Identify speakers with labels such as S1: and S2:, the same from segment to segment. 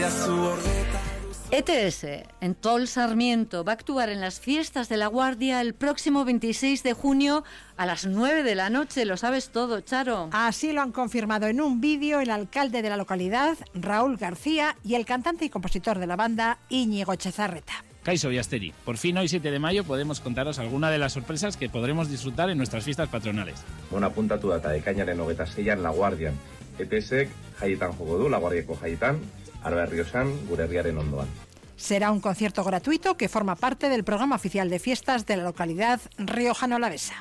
S1: ETS, en Tol Sarmiento, va a actuar en las fiestas de La Guardia el próximo 26 de junio a las 9 de la noche. Lo sabes todo, Charo.
S2: Así lo han confirmado en un vídeo el alcalde de la localidad, Raúl García, y el cantante y compositor de la banda, Íñigo Chezarreta.
S3: Kaixo Biasteri, por fin hoy 7 de mayo podemos contaros alguna de las sorpresas que podremos disfrutar en nuestras fiestas patronales.
S4: Bueno, apuntatu data ekainaren 26an La Guardian. ETSek jaietan joko du, La Guardiako jaietan, Arberriosan, gure herriaren ondoan.
S2: Será un concierto gratuito que forma parte del programa oficial de fiestas de la localidad riojano-alavesa.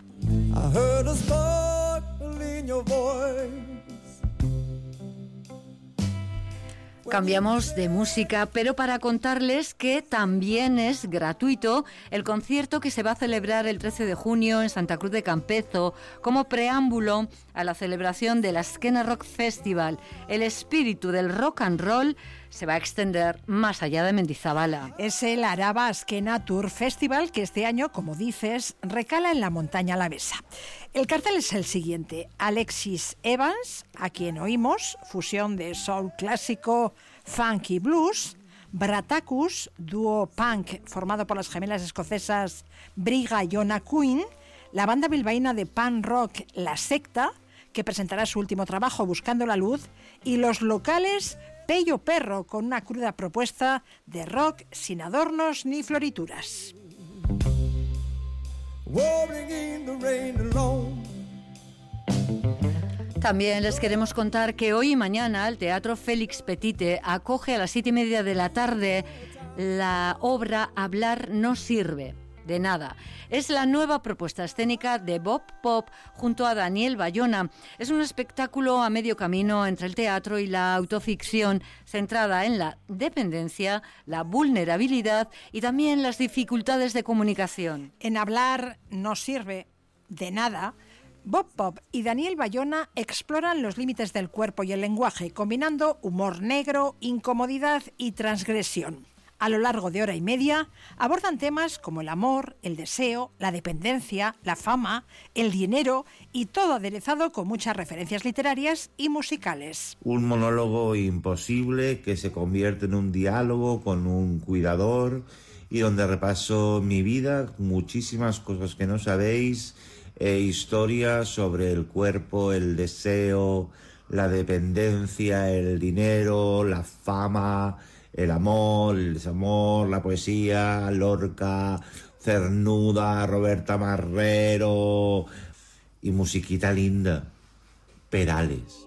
S1: Cambiamos de música, pero para contarles que también es gratuito el concierto que se va a celebrar el 13 de junio en Santa Cruz de Campezo como preámbulo a la celebración del Azkena Rock Festival. El espíritu del rock and roll se va a extender más allá de Mendizabala.
S2: Es el Araba Azkena Tour Festival que este año, como dices, recala en la montaña alavesa. El cartel es el siguiente: Alexis Evans, a quien oímos, fusión de soul clásico, funk y blues; Bratacus, dúo punk formado por las gemelas escocesas Briga y Ona Quinn; la banda bilbaína de punk rock La Secta, que presentará su último trabajo Buscando la Luz; y los locales Pello Perro, con una cruda propuesta de rock sin adornos ni florituras.
S1: También les queremos contar que hoy y mañana el Teatro Félix Petite acoge a las 7:30 de la tarde la obra Hablar no sirve de nada. Es la nueva propuesta escénica de Bob Pop junto a Daniel Bayona. Es un espectáculo a medio camino entre el teatro y la autoficción, centrada en la dependencia, la vulnerabilidad y también las dificultades de comunicación.
S2: En Hablar no sirve de nada, Bob Pop y Daniel Bayona exploran los límites del cuerpo y el lenguaje, combinando humor negro, incomodidad y transgresión. A lo largo de hora y media abordan temas como el amor, el deseo, la dependencia, la fama, el dinero, y todo aderezado con muchas referencias literarias y musicales.
S5: Un monólogo imposible que se convierte en un diálogo con un cuidador y donde repaso mi vida, muchísimas cosas que no sabéis, historias sobre el cuerpo, el deseo, la dependencia, el dinero, la fama, el amor, el desamor, la poesía, Lorca, Cernuda, Roberta Marrero y musiquita linda, Perales.